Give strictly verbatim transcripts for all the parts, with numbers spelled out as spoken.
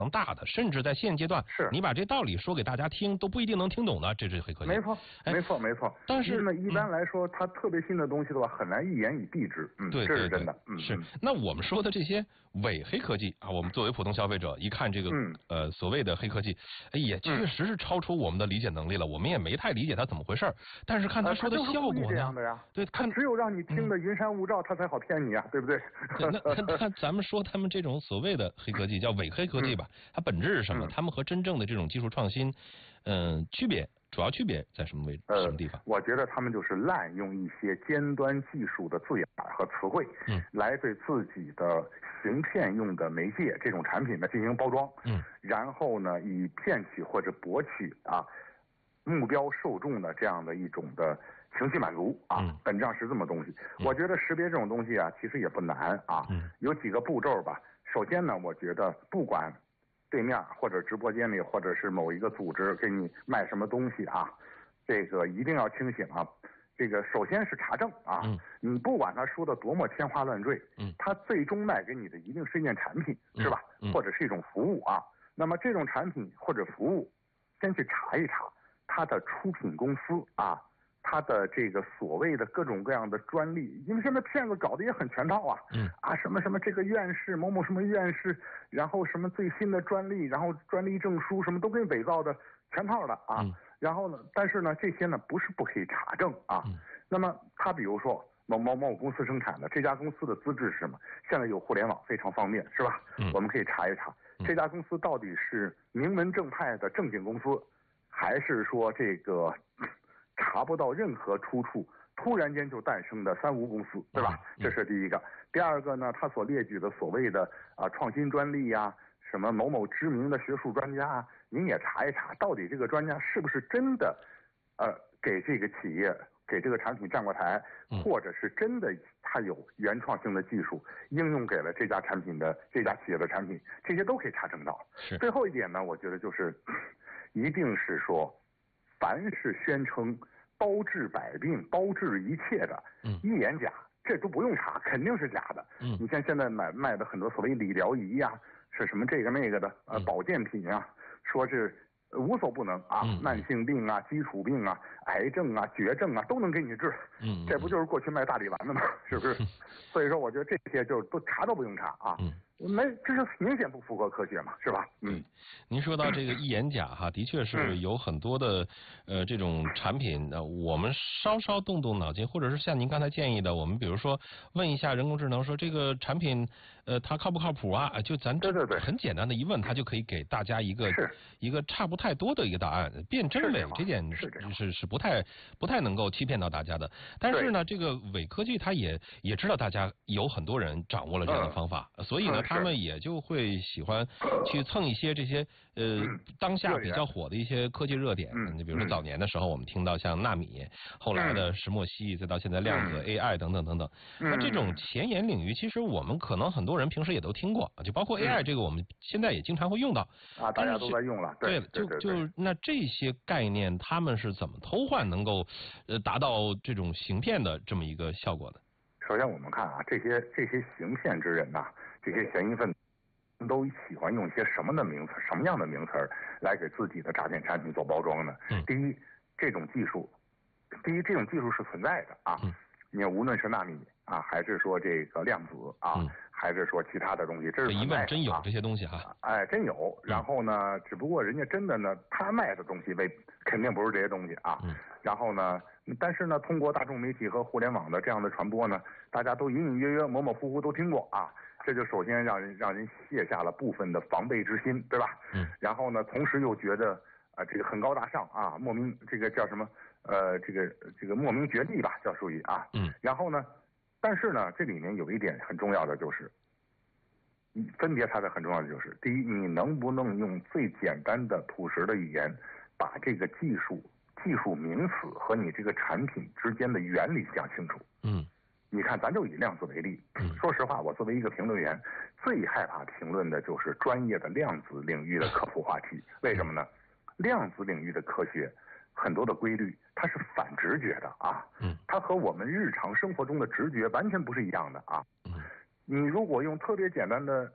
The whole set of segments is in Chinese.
能大的，甚至在现阶段， 是你把这道理说给大家听，都不一定能听懂的，这是黑科技。 没错，没错，没错。 但是呢，一般来说，它特别新的东西的话，很难一言以蔽之。嗯， 对， 这是真的。嗯， 是。那我们说的这些伪黑科技啊，我们作为普通消费者一看这个， 嗯， 呃，所谓的黑科技，哎，也确实是超出我们的理解能力了。我们也没太理解它怎么回事，但是看他说的效果呢， 这样的呀， 对，看只有让你听的云山雾罩，他才好骗你啊，对不对？ 对，那那那咱们说他们这种所谓的黑科技叫伪黑科技吧，它本质是什么？他们和真正的这种技术创新，嗯，区别主要区别在什么位呃什么地方？ 我觉得他们就是滥用一些尖端技术的字眼和词汇， 嗯， 来对自己的行骗用的媒介这种产品呢进行包装， 嗯， 然后呢以骗取或者博取啊目标受众的这样的一种的情绪满足啊， 嗯、 本质上是这么东西。 嗯、 我觉得识别这种东西啊，其实也不难啊， 嗯、 有几个步骤吧。首先呢，我觉得不管对面或者直播间里，或者是某一个组织给你卖什么东西啊，这个一定要清醒啊。这个首先是查证啊， 嗯、 你不管他说的多么天花乱坠， 嗯， 他最终卖给你的一定是一件产品， 嗯、 是吧？ 嗯、 或者是一种服务啊。那么这种产品或者服务，先去查一查它的出品公司啊，它的这个所谓的各种各样的专利，因为现在骗子搞得也很全套啊， 嗯啊什么什么这个院士某某什么院士，然后什么最新的专利，然后专利证书什么都给伪造的全套的啊， 嗯、 然后呢，但是呢这些呢不是不可以查证啊， 嗯、 那么他比如说某某某公司生产的这家公司的资质是什么？现在有互联网非常方便，是吧？ 嗯、 我们可以查一查这家公司到底是名门正派的正经公司，还是说这个查不到任何出处，突然间就诞生的三无公司，对吧？ 嗯、 这是第一个。第二个呢，他所列举的所谓的啊创新专利呀、啊，什么某某知名的学术专家啊，您也查一查，到底这个专家是不是真的呃给这个企业给这个产品站过台，或者是真的他有原创性的技术应用给了这家产品的这家企业的产品，这些都可以查证到。最后一点呢，我觉得就是一定是说，凡是宣称包治百病、包治一切的一言假，这都不用查，肯定是假的。 嗯， 你像现在买卖的很多所谓理疗仪呀、啊，是什么这个那个的呃保健品啊，说是无所不能啊， 嗯、 慢性病啊、基础病啊、癌症啊、绝症啊都能给你治。 嗯， 这不就是过去卖大力丸的吗？是不是？所以说，我觉得这些就都查都不用查啊。 嗯。 没，这是明显不符合科学嘛，是吧？嗯， 您说到这个一眼假哈，的确是有很多的呃这种产品，呃，我们稍稍动动脑筋，或者是像您刚才建议的，我们比如说问一下人工智能，说这个产品呃它靠不靠谱啊？就咱对对对， 很简单的一问，它就可以给大家一个一个差不太多的一个答案，辩真伪这点是是是不太不太能够欺骗到大家的。但是呢，这个伪科技它也也知道大家有很多人掌握了这样的方法， 嗯、 所以呢。他们也就会喜欢去蹭一些这些呃当下比较火的一些科技热点。你比如说早年的时候，我们听到像纳米，后来的石墨烯，再到现在量子 A I 等等等等。那这种前沿领域，其实我们可能很多人平时也都听过，就包括 A I 这个，我们现在也经常会用到啊，大家都在用了。对， 就就那这些概念，他们是怎么偷换能够呃达到这种行骗的这么一个效果的？ 首先我们看啊，这些这些行骗之人呐、啊。这些嫌疑分子都喜欢用一些什么的名词、什么样的名词来给自己的诈骗产品做包装呢？ 嗯、 第一，这种技术，第一，这种技术是存在的啊。 嗯、 你无论是纳米啊，还是说这个量子啊， 嗯、 还是说其他的东西，这是存在的、啊。 一问真有这些东西哈？ 哎，真有。然后呢，只不过人家真的呢，他卖的东西为肯定不是这些东西啊。 嗯、 然后呢，但是呢，通过大众媒体和互联网的这样的传播呢，大家都隐隐约约、模模糊糊都听过啊。这就首先让人让人卸下了部分的防备之心，对吧？ 嗯。 然后呢，同时又觉得啊、呃，这个很高大上啊，莫名这个叫什么呃，这个这个莫名绝地吧，叫属于啊。 嗯。 然后呢，但是呢，这里面有一点很重要的就是，分别它的很重要的就是，第一，你能不能用最简单的朴实的语言，把这个技术技术名词和你这个产品之间的原理讲清楚？ 嗯。 你看，咱就以量子为例。说实话，我作为一个评论员，最害怕评论的就是专业的量子领域的科普话题。为什么呢？量子领域的科学很多的规律，它是反直觉的啊。 嗯。 它和我们日常生活中的直觉完全不是一样的啊。 嗯。 你如果用特别简单的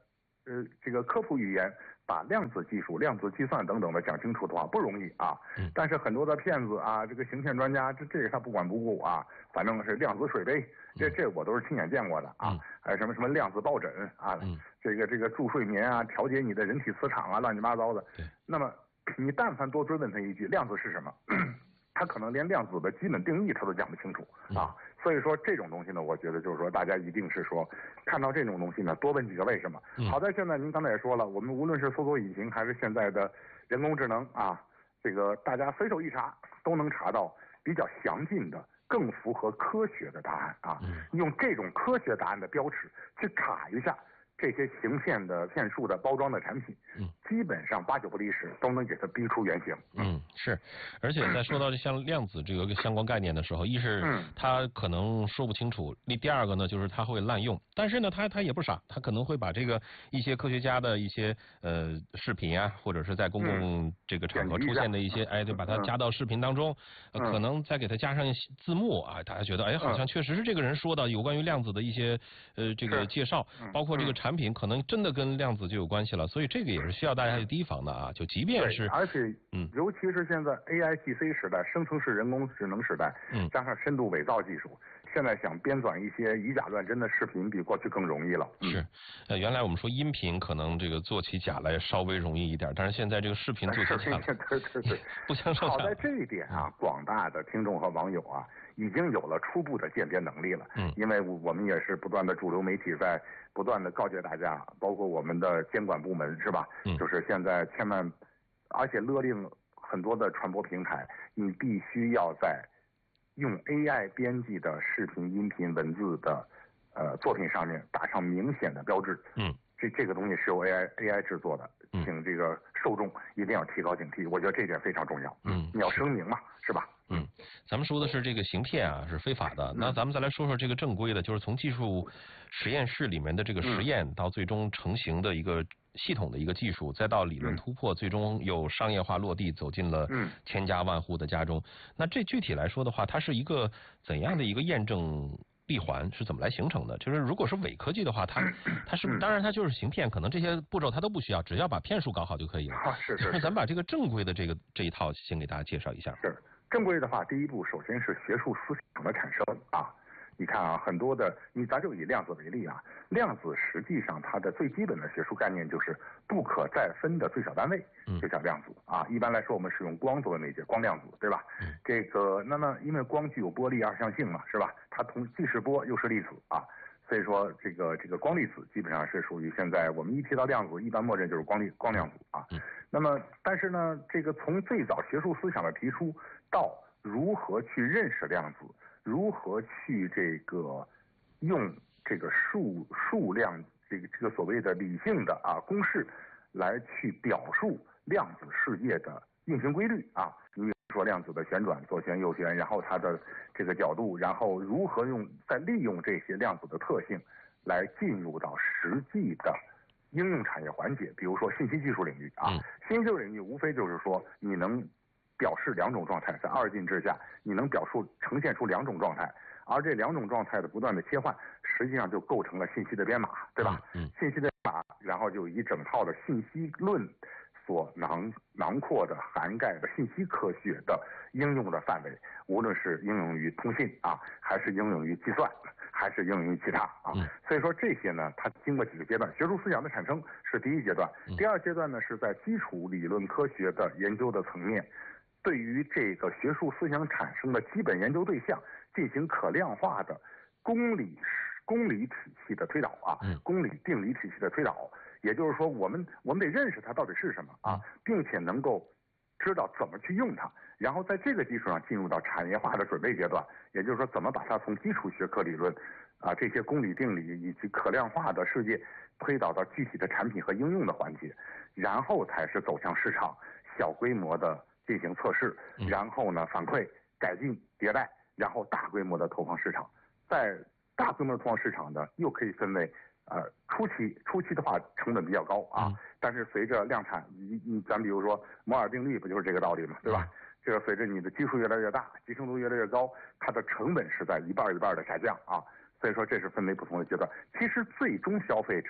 呃这个科普语言把量子技术、量子计算等等的讲清楚的话不容易啊。 嗯、 但是很多的骗子啊，这个行骗专家，这这个他不管不顾啊，反正是量子水杯，这这我都是亲眼见过的啊。还有、嗯、什么什么量子抱枕啊，嗯、这个这个助睡眠啊，调节你的人体磁场啊，乱七八糟的。那么你但凡多追问他一句，量子是什么？他可能连量子的基本定义他都讲不清楚啊，所以说这种东西呢，我觉得就是说大家一定是说看到这种东西呢，多问几个为什么。好在现在您刚才也说了，我们无论是搜索引擎还是现在的人工智能啊，这个大家随手一查都能查到比较详尽的、更符合科学的答案啊。用这种科学答案的标尺去卡一下这些行骗的骗术的包装的产品，嗯，基本上八九不离十都能给它逼出原形。 嗯，是，而且在说到这像量子这个相关概念的时候，一是他可能说不清楚，那第二个呢就是他会滥用，但是呢他他也不傻，他可能会把这个一些科学家的一些呃视频啊，或者是在公共这个场合出现的一些，哎，对，把它加到视频当中，呃，可能再给它加上字幕啊，大家觉得哎好像确实是这个人说的有关于量子的一些呃这个介绍，包括这个产品可能真的跟量子就有关系了，所以这个也是需要大家去提防的啊。就即便是， 而且，嗯，尤其是现在 A I G C 时代，生成式人工智能时代，嗯，加上深度伪造技术，现在想编纂一些以假乱真的视频，比过去更容易了。 嗯、是，呃，原来我们说音频可能这个做起假来稍微容易一点，但是现在这个视频做起假来， 对对对， 不相上下。 好在这一点啊，广大的听众和网友啊，已经有了初步的鉴别能力了。嗯，因为我们也是不断的主流媒体在不断的告诫大家，包括我们的监管部门是吧？嗯，就是现在千万，而且勒令很多的传播平台，你必须要在用 A I 编辑的视频、音频、文字的呃作品上面打上明显的标志。嗯，这这个东西是由 A I A I 制作的，请这个受众一定要提高警惕。我觉得这点非常重要。嗯，你要声明嘛，是吧？ 嗯，咱们说的是这个行骗啊，是非法的。那咱们再来说说这个正规的，就是从技术实验室里面的这个实验到最终成型的一个系统的一个技术，再到理论突破，最终有商业化落地，走进了千家万户的家中。那这具体来说的话，它是一个怎样的一个验证闭环是怎么来形成的？就是如果是伪科技的话，它它是当然它就是行骗，可能这些步骤它都不需要，只要把骗术搞好就可以了。 啊，是是。 咱们把这个正规的这个这一套先给大家介绍一下。 是。正规的话，第一步首先是学术思想的产生啊。你看啊，很多的，你咱就以量子为例啊，量子实际上它的最基本的学术概念就是不可再分的最小单位，就叫量子啊。一般来说，我们使用光作为媒介，光量子，对吧？这个，那么因为光具有波粒二象性嘛，是吧？它同既是波又是粒子啊，所以说这个这个光粒子基本上是属于现在我们一提到量子，一般默认就是光粒光量子啊。那么，但是呢，这个从最早学术思想的提出到如何去认识量子，如何去这个用这个数数量这个这个所谓的理性的啊公式来去表述量子世界的运行规律啊，你比如说量子的旋转、左旋、右旋，然后它的这个角度，然后如何用再利用这些量子的特性来进入到实际的应用产业环节，比如说信息技术领域啊，信息技术领域无非就是说你能表示两种状态，在二进制下，你能表述呈现出两种状态，而这两种状态的不断的切换，实际上就构成了信息的编码，对吧？嗯，信息的编码，然后就一整套的信息论所囊囊括的、涵盖的信息科学的应用的范围，无论是应用于通信啊，还是应用于计算，还是应用于其他啊。嗯、所以说这些呢，它经过几个阶段，学术思想的产生是第一阶段，第二阶段呢是在基础理论科学的研究的层面。对于这个学术思想产生的基本研究对象进行可量化的公理公理体系的推导啊，公理定理体系的推导，也就是说，我们我们得认识它到底是什么啊，并且能够知道怎么去用它，然后在这个基础上进入到产业化的准备阶段，也就是说，怎么把它从基础学科理论啊这些公理定理以及可量化的世界推导到具体的产品和应用的环节，然后才是走向市场，小规模的进行测试，然后呢反馈、改进、迭代，然后大规模的投放市场。在大规模的投放市场呢，又可以分为呃初期，初期的话成本比较高啊，但是随着量产，你你咱比如说摩尔定律不就是这个道理嘛，对吧？这个随着你的基数越来越大，集成度越来越高，它的成本是在一半一半的下降啊。所以说这是分为不同的阶段。其实最终消费者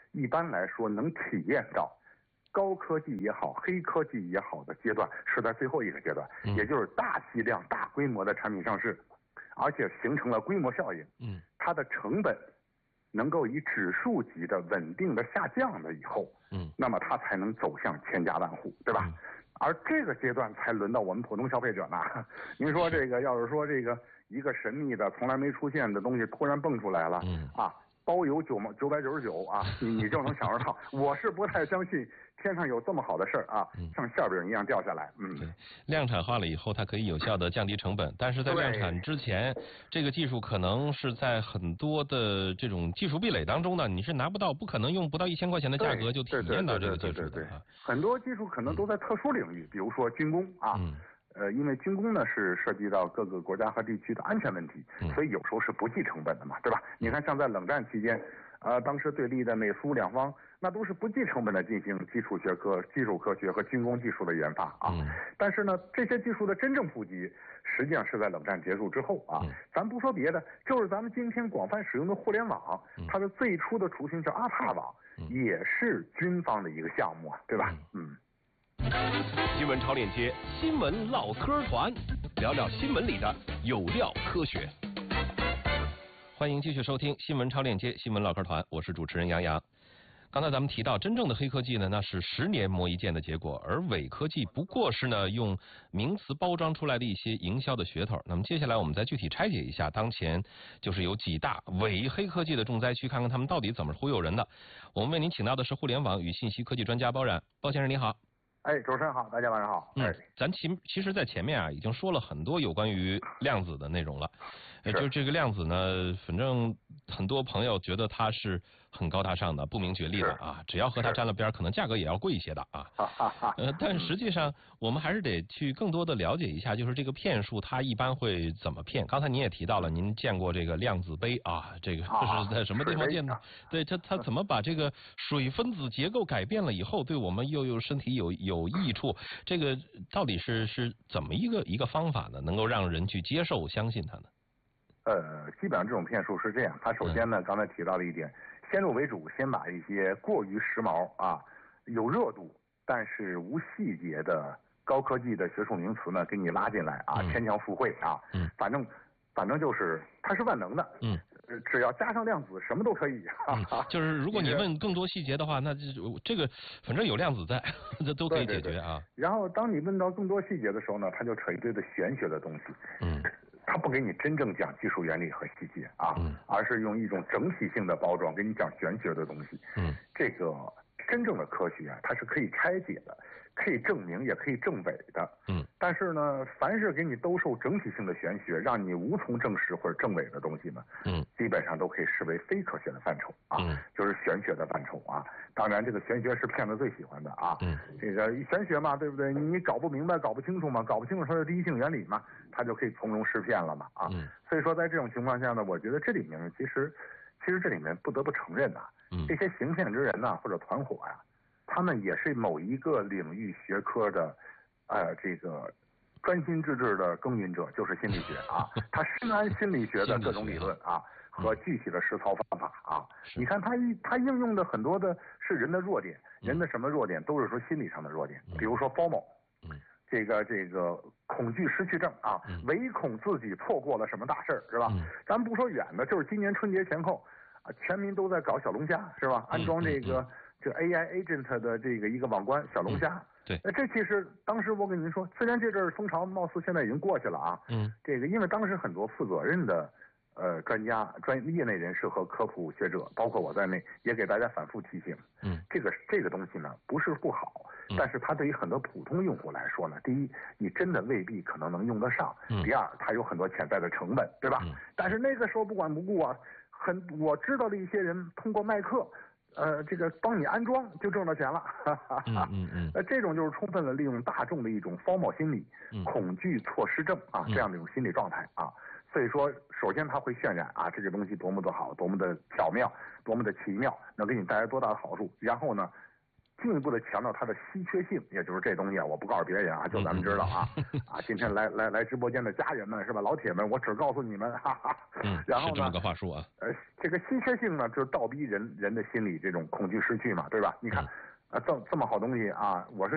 一般来说能体验到高科技也好，黑科技也好的阶段是在最后一个阶段， 嗯、 也就是大剂量、大规模的产品上市，而且形成了规模效应。 嗯， 它的成本能够以指数级的稳定的下降了以后， 嗯， 那么它才能走向千家万户，对吧？嗯、而这个阶段才轮到我们普通消费者呢。您说这个要是说这个一个神秘的从来没出现的东西突然蹦出来了， 嗯啊。包邮九毛九百九十九啊，你你就能享受到。我是不太相信天上有这么好的事儿啊，像馅饼一样掉下来。嗯， 对，量产化了以后，它可以有效的降低成本，但是在量产之前，这个技术可能是在很多的这种技术壁垒当中呢，你是拿不到，不可能用不到一千块钱的价格就体验到这个技术的啊。 很多技术可能都在特殊领域，比如说军工啊。 嗯。 呃，因为军工呢是涉及到各个国家和地区的安全问题， 嗯、 所以有时候是不计成本的嘛，对吧？你看，像在冷战期间，呃，当时对立的美苏两方，那都是不计成本的进行基础学科、基础科学和军工技术的研发啊。 嗯、 但是呢，这些技术的真正普及，实际上是在冷战结束之后啊。 嗯、 咱不说别的，就是咱们今天广泛使用的互联网， 嗯、 它的最初的雏形叫阿帕网， 嗯、 也是军方的一个项目啊，对吧？嗯。嗯新闻超链接，新闻唠嗑团，聊聊新闻里的有料科学。 欢迎继续收听新闻超链接，新闻唠嗑团，我是主持人杨洋。刚才咱们提到，真正的黑科技呢，那是十年磨一剑的结果，而伪科技不过是呢用名词包装出来的一些营销的噱头。那么接下来我们再具体拆解一下，当前就是有几大伪黑科技的重灾区，看看他们到底怎么忽悠人的。我们为您请到的是互联网与信息科技专家包冉，包先生您好。 哎，主持人好，大家晚上好。 嗯，咱其其实，在前面啊，已经说了很多有关于量子的内容了。呃，就这个量子呢，反正很多朋友觉得它是很高大上的、不明觉厉的啊，只要和它沾了边，可能价格也要贵一些的啊。呃，但实际上，我们还是得去更多的了解一下，就是这个骗术它一般会怎么骗。刚才您也提到了，您见过这个量子杯啊，这个这是在什么地方见的？对，它它怎么把这个水分子结构改变了以后，对我们又有身体有有益处？这个到底是是怎么一个一个方法呢？能够让人去接受、相信它呢？ 呃，基本上这种骗术是这样，它首先呢，嗯、刚才提到了一点，先入为主，先把一些过于时髦啊、有热度但是无细节的高科技的学术名词呢，给你拉进来啊，牵强附会啊， 嗯， 反正反正就是它是万能的， 嗯， 只要加上量子，什么都可以。 嗯、就是如果你问更多细节的话，那这这个反正有量子在，这都可以解决啊。 对对对，然后当你问到更多细节的时候呢，它就扯一堆的玄学的东西， 嗯。 他不给你真正讲技术原理和细节啊， 嗯、 而是用一种整体性的包装给你讲玄学的东西。 嗯， 这个真正的科学啊，它是可以拆解的，可以证明，也可以证伪的。 嗯， 但是呢，凡是给你兜售整体性的玄学，让你无从证实或者证伪的东西呢， 嗯， 基本上都可以视为非科学的范畴啊， 嗯、 就是玄学的范畴啊。当然，这个玄学是骗子最喜欢的啊。 嗯， 这个玄学嘛，对不对？你搞不明白、搞不清楚嘛，搞不清楚它的第一性原理嘛，它就可以从中识骗了嘛啊。 嗯， 所以说，在这种情况下呢，我觉得这里面其实，其实这里面不得不承认呐、啊， 嗯、 这些行骗之人呐、啊、或者团伙呀、啊，他们也是某一个领域学科的，呃，这个专心致志的耕耘者，就是心理学啊。他深谙心理学的各种理论啊。和具体的实操方法啊，你看他一他应用的很多的是人的弱点，人的什么弱点都是说心理上的弱点，比如说 FOMO， 这个这个恐惧失去症啊，唯恐自己错过了什么大事儿是吧？咱不说远的，就是今年春节前后啊，全民都在搞小龙虾是吧？安装这个这 A I agent 的这个一个网关小龙虾。 对， 那这其实当时我跟您说，虽然这阵儿风潮貌似现在已经过去了啊， 嗯， 这个因为当时很多负责任的。呃，专家、专业内人士和科普学者，包括我在内，也给大家反复提醒， 嗯， 这个这个东西呢，不是不好， 嗯、 但是它对于很多普通用户来说呢，第一，你真的未必可能能用得上； 嗯、 第二，它有很多潜在的成本，对吧？ 嗯、 但是那个时候不管不顾啊，很我知道的一些人通过卖课，呃，这个帮你安装就挣到钱了，哈哈哈。 嗯嗯那这种就是充分的利用大众的一种 FOMO 心理、 嗯、 恐惧错失症啊这样的一种心理状态啊。所以说，首先它会渲染啊，这个东西多么的好，多么的巧妙，多么的奇妙，能给你带来多大的好处。然后呢， 进一步的强调它的稀缺性，也就是这东西啊，我不告诉别人啊，就咱们知道啊。啊，今天来来来直播间的家人们是吧，老铁们，我只告诉你们，哈哈。 嗯， 然后呢， 是这么个话术啊。 呃，这个稀缺性呢，就是倒逼人人的心理这种恐惧失去嘛，对吧？你看， 嗯、 啊，这这么好东西啊，我是。